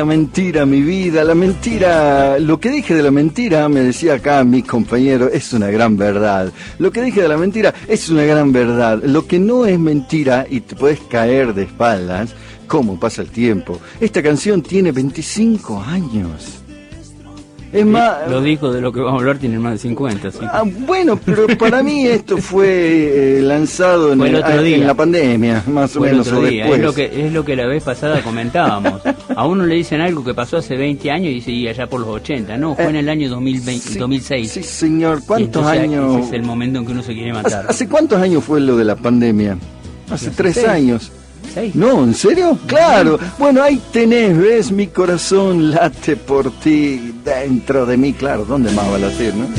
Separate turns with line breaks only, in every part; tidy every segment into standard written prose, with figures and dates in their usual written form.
La mentira, mi vida, la mentira, lo que dije de la mentira, me decía acá mi compañero, es una gran verdad. Lo que dije de la mentira es una gran verdad. Lo que no es mentira, y te puedes caer de espaldas, cómo pasa el tiempo. Esta canción tiene 25 años. Es más,
los discos de lo que vamos a hablar tienen más de 50. ¿Sí?
Bueno, pero para mí esto fue lanzado en la pandemia, más o menos, o después.
Es lo que la vez pasada comentábamos. A uno le dicen algo que pasó hace 20 años y dice, y allá por los 80. No, fue en el año 2006.
Sí, señor. ¿Cuántos años?
Ese es el momento en que uno se quiere matar.
¿Hace cuántos años fue lo de la pandemia? Hace 3 años.
6.
No, ¿en serio? Claro. Bueno, ahí tenés, ¿ves? Mi corazón late por ti dentro de mí. Claro, ¿dónde más va a latir, no?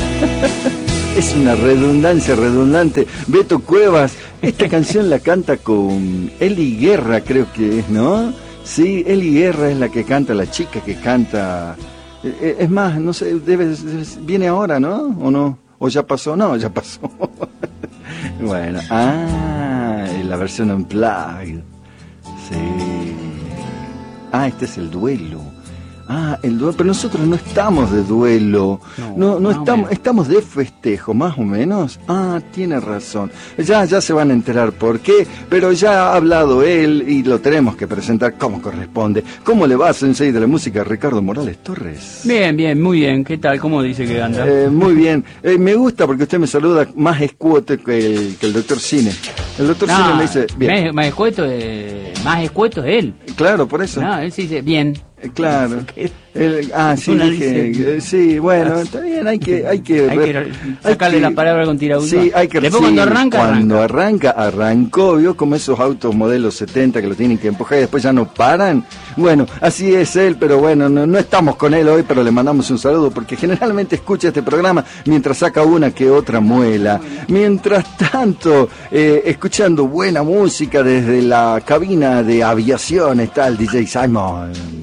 Es una redundancia redundante. Beto Cuevas, esta canción la canta con Eli Guerra, creo que es, ¿no? Sí, Eli Guerra es la que canta, la chica que canta. Es más, no sé, viene ahora, ¿no? ¿O no? ¿O ya pasó? No, ya pasó. Bueno, la versión unplugged. Sí. Este es el duelo. El duelo, pero nosotros no estamos de duelo. No estamos de festejo, más o menos. Tiene razón. Ya se van a enterar por qué, pero ya ha hablado él y lo tenemos que presentar como corresponde. ¿Cómo le va, Sensei de la música, Ricardo Morales Torres?
Bien, muy bien. ¿Qué tal? ¿Cómo dice que anda?
Muy bien. Me gusta porque usted me saluda más escueto que el doctor Cine. El doctor Cine me dice bien.
Más escueto es él.
Claro, por eso.
Él sí dice bien.
Claro. Sí, dije, sí, bueno, está bien, hay que
sacarle la palabra con tirabuzo.
Sí, hay que.
Después cuando
arrancó, vio como esos autos modelos 70 que lo tienen que empujar y después ya no paran. Bueno, así es él, pero bueno, no estamos con él hoy, pero le mandamos un saludo porque generalmente escucha este programa mientras saca una que otra muela. Mientras tanto, escuchando buena música desde la cabina de aviación está el DJ Simon.